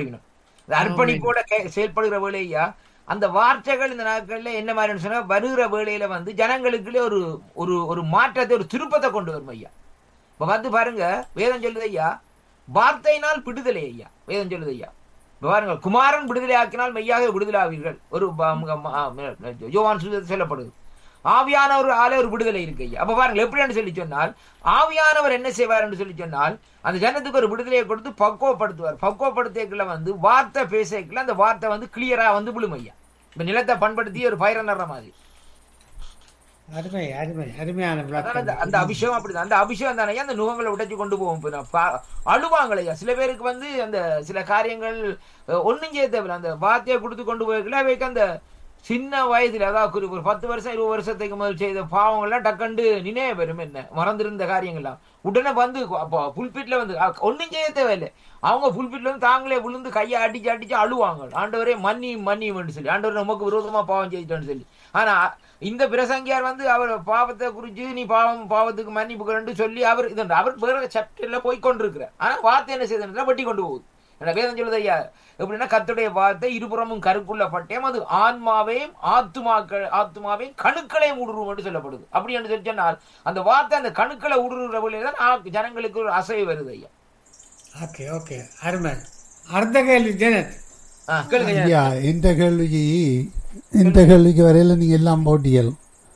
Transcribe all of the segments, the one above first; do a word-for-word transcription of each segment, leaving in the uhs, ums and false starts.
கீழ்ப்படிக்கணும். அர்ப்பணிப்போட செயல்படுகிற வேலையா அந்த வார்த்தைகள் இந்த நாட்கள்ல என்ன மாதிரி சொன்னா வருகிற வேலையில வந்து ஜனங்களுக்குள்ளே ஒரு ஒரு ஒரு மாற்றத்தை ஒரு திருப்பத்தை கொண்டு வரும் ஐயா. இப்ப வந்து பாருங்க, வேதம் சொல்லுது ஐயா, வார்த்தையினால் விடுதலை ஐயா. வேதம் சொல்லுது ஐயா, பாருங்க, குமாரன் விடுதலை ஆக்கினால் மெய்யாக விடுதலை ஆவீர்கள். ஒரு யோவான் சுவிசேஷத்தில் சொல்லப்படுது. ஆவியானவர் ஆலே ஒரு விடுதலை இருக்கு ஐயா. அப்ப பாருங்க எப்படின்னு சொல்லி சொன்னால், ஆவியானவர் என்ன செய்வார் என்று சொல்லி சொன்னால் அந்த ஜனத்துக்கு ஒரு விடுதலையை கொடுத்து பக்குவப்படுத்துவார். பக்குவப்படுத்தியக்குள்ள வந்து வார்த்தை பேசக்குள்ள அந்த வார்த்தை வந்து கிளியரா வந்து விழும் ஐயா. இப்ப நிலத்தை பண்படுத்தி ஒரு பயிர நடுற மாதிரி அருமை அருமை அருமையான அந்த அபிஷேகம் அப்படிதான். அந்த அபிஷேகம் தானே அந்த நுகங்களை உடைச்சு கொண்டு போவோம். அழுவாங்களையா சில பேருக்கு வந்து அந்த சில காரியங்கள் ஒன்னும் செய்ய தேவையில்லை. அந்த வார்த்தையை கொடுத்து கொண்டு போயிருக்கல அவைக்கு அந்த சின்ன வயதுல, அதாவது ஒரு பத்து வருஷம் இருபது வருஷத்துக்கு முதல் செய்த பாவங்கள்லாம் டக்கண்டு நினைவு வரும். என்ன மறந்திருந்த காரியங்கள்லாம் உடனே வந்து அப்போ புல்பீட்ல வந்து ஒன்னும் செய்ய தேவையில்லை. அவங்க புல்பீட்ல வந்து தாங்களே விழுந்து கையை அடிச்சு அடிச்சு அழுவாங்க, ஆண்டவரே மன்னி மன்னின்னு சொல்லி, ஆண்டவர் நமக்கு விரோதமா பாவம் செய்துட்டோன்னு சொல்லி. ஆனா இந்த பிரசங்கியார் வந்து அவர் பாவத்தை குறிச்சு நீ பாவம் பாவத்துக்கு மன்னிப்புக்கிறன்னு சொல்லி அவர் இது அவர் வேற சட்டில போய் கொண்டிருக்கிறார். ஆனா வார்த்தை என்ன செய்த வெட்டி கொண்டு போகுது. வேதம் சொல்லுது ஐயா எப்படின்னா, கர்த்தருடைய வார்த்தை இருபுறமும் கருக்குள்ள பட்டயம், அது ஆன்மாவையும் ஆத்துமாக்கள் ஆத்துமாவையும் கணுக்களையும் ஊடுருவும் என்று சொல்லப்படுது. அப்படி என்று சொல்லி சொன்னால் அந்த வார்த்தை அந்த கணுக்களை ஊடுருவுற வழியில்தான் ஜனங்களுக்கு ஒரு அசைவு வருது ஐயா. ஓகே ஓகே அருமை. அடுத்த கேள்வி ஜெனத். ஐயா, இந்த கேள்விக்கு இந்த கேள்விக்கு வரையில நீங்க எல்லாம் போட்டியல்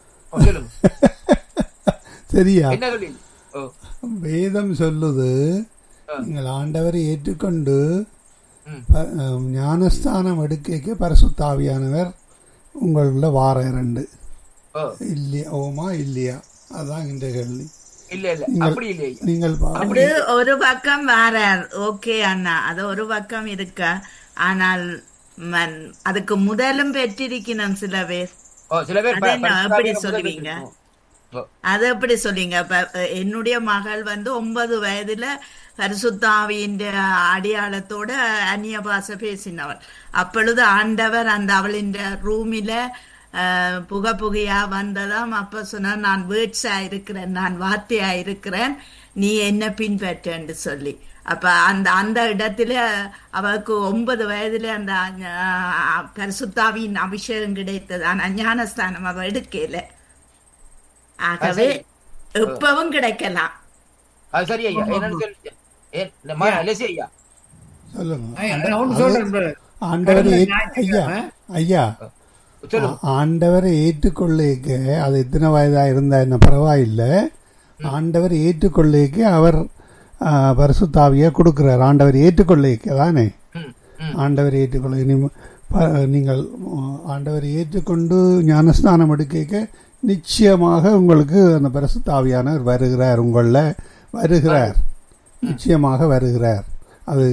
சரியா? வேதம் சொல்லுது, நீங்கள் ஆண்டவரை ஏற்றுக்கொண்டு ஞானஸ்தானம் எடுக்க பரிசுத்த ஆவியானவர் உங்கள வார இரண்டு இல்லையா? ஓமா இல்லையா? அதான் இந்த கேள்வி. நீங்கள் ஒரு பக்கம் வாரார், ஓகே அண்ணா, அது ஒரு பக்கம் இருக்க. ஆனால் அதுக்கு முதலும் பெற்றிருக்கணும் சில பேர். எப்படி சொல்லுவீங்க? அது எப்படி சொல்லுவீங்க? என்னுடைய மகள் வந்து ஒன்பது வயதுல பரிசுத்தாவியின் அடையாளத்தோட அந்நிய பாஷை பேசினவள். அப்பொழுது ஆண்டவர் அந்த அவளின் ரூமில புக புகையா வந்ததாம். அப்ப சொன்னா, நான் வேர்ட்ஸா இருக்கிறேன், நான் வார்த்தையா இருக்கிறேன், நீ என்ன பின்பற்று சொல்லி. அப்ப அந்த அந்த இடத்துல அவளுக்கு ஒன்பது வயதுல அந்த பரிசுத்தாவியின் அபிஷேகம் கிடைத்தது. ஆனா ஞானஸ்தானம் அவ எடுக்கல. ஆகவே எப்பவும் கிடைக்கலாம். ஆண்டவரை ஏற்றுக்கொள்ளைக்க அது எத்தனை வயதா இருந்தா என்ன பரவாயில்லை. ஆண்டவர் ஏற்றுக்கொள்ளைக்க அவர் பரிசுத்தாவியா கொடுக்கிறார். ஆண்டவர் ஏற்றுக்கொள்ளைக்க தானே, ஆண்டவர் ஏற்றுக்கொள்ள நீங்கள் ஆண்டவரை ஏற்றுக்கொண்டு ஞானஸ்நானம் எடுக்க நிச்சயமாக உங்களுக்கு அந்த பரிசுத்த ஆவியானவர் வருகிறார், உங்கள வருகிறார், நிச்சயமாக வருகிறார். அது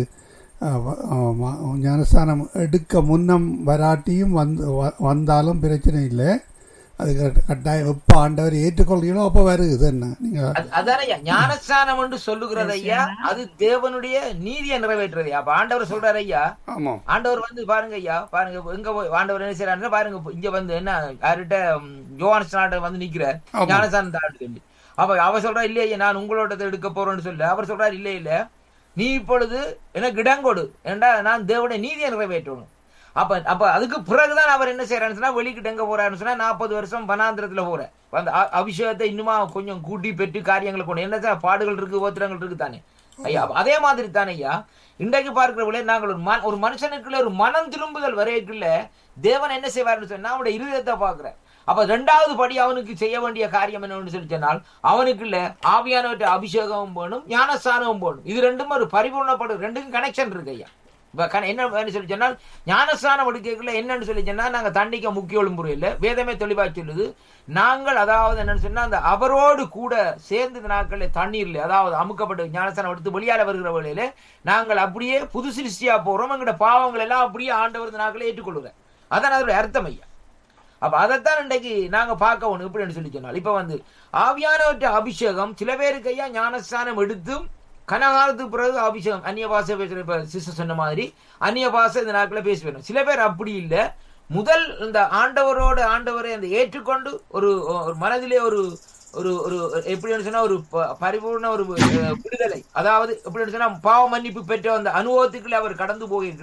ஞானஸ்தானம் எடுக்க முன்னம் வராட்டியும் வந்து வந்தாலும் பிரச்சனை இல்லை. அது கட்டாயம் எப்ப ஆண்டவர் ஏற்றுக்கொள்கிறோ அப்ப வருது. என்ன நீங்க அதான ஞானஸ்தானம் என்று சொல்லுகிறது ஐயா, அது தேவனுடைய நீதியை நிறைவேற்றுறது. அப்ப ஆண்டவர் சொல்றாரு ஐயா, ஆண்டவர் வந்து பாருங்க ஐயா, பாருங்க எங்க போய் ஆண்டவர் என்ன செய்யறாரு பாருங்க, இங்க வந்து என்ன யார்கிட்ட யோவான் வந்து நிக்கிற ஞானஸ்தானம் தான் சொல்லி. அப்ப அவர் சொல்றா இல்லையா, நான் உங்களோட எடுக்க போறேன்னு சொல்லு. அவர் சொல்றாரு இல்ல இல்ல, நீ இப்பொழுது எனக்கு இடங்கொடு, ஏண்டா நான் தேவனுடைய நீதியை நிறைவேற்றணும். அப்ப அப்ப அதுக்கு பிறகுதான் அவர் என்ன செய்யறாருன்னு சொன்னா, வெளிக்கிட்டு எங்க போறாருன்னு சொன்னா, நாற்பது வருஷம் வனாந்திரத்துல போற அந்த அபிஷேகத்தை இன்னுமா கொஞ்சம் கூட்டி பெற்று காரியங்களை கொண்டு என்ன பாடுகள் இருக்கு, ஓத்திரங்கள் இருக்கு தானே ஐயா. அதே மாதிரி தானே ஐயா இன்றைக்கு பார்க்கிறவங்களே, நாங்கள் ஒரு ஒரு மனுஷனுக்குள்ள ஒரு மனம் திரும்புதல் வரைக்குள்ள தேவன் என்ன செய்வார்னு சொன்னா அவனுடைய இருதயத்தை பாக்குற. அப்ப ரெண்டாவது படி அவனுக்கு செய்ய வேண்டிய காரியம் என்னன்னு சொல்லி சொன்னால், அவனுக்குள்ள ஆவியானவற்றை அபிஷேகமும் வேணும், ஞானஸ்தானமும் வேணும். இது ரெண்டும் ஒரு பரிபூர்ணப்படும், ரெண்டுக்கும் கனெக்ஷன் இருக்கு ஐயா. என்ன சொல்லி சொன்னால், ஞானஸ்தானம் எடுக்கல என்னன்னு சொல்லி சொன்னா, நாங்க தண்டிக்க முக்கிய ஒழுங்குமுறை இல்லை, வேதமே தெளிவா சொல்லுது. நாங்கள் அதாவது என்னன்னு சொன்னா, அந்த அவரோடு கூட சேர்ந்து நாட்கள தண்ணீர்ல அதாவது அமுக்கப்பட்டு ஞானஸ்தானம் எடுத்து வெளியால வருகிற வழியில நாங்கள் அப்படியே புது சிருஷ்டியா போறோம். எங்களோட பாவங்கள் எல்லாம் அப்படியே ஆண்டவர் நாட்களை ஏற்றுக்கொள்ளுறேன். அதான் அதோட அர்த்தம் ஐயா. அப்ப அதைத்தான் இன்றைக்கு நாங்க பார்க்கணும். எப்படின்னு சொல்லி சொன்னால், இப்ப வந்து ஆவியானவற்ற அபிஷேகம் சில பேருக்கு ஐயா ஞானஸ்தானம் எடுத்தும் கனகாலத்துக்கு பிறகு அபிஷேகம் அந்நிய பாஷை பேசுற. இப்ப சிஸ்டர் சொன்ன மாதிரி அந்நிய பாஷை இந்த நாட்களில் பேசி வேணும். சில பேர் அப்படி இல்லை, முதல் இந்த ஆண்டவரோட ஆண்டவரை அந்த ஏற்றுக்கொண்டு ஒரு மனதிலே ஒரு ஒரு ஒரு எப்படின்னு சொன்னா ஒரு பரிபூர்ண ஒரு விடுதலை, அதாவது எப்படின்னு சொன்னா பாவ மன்னிப்பு பெற்ற அந்த அனுபவத்துக்குள்ள அவர் கடந்து போக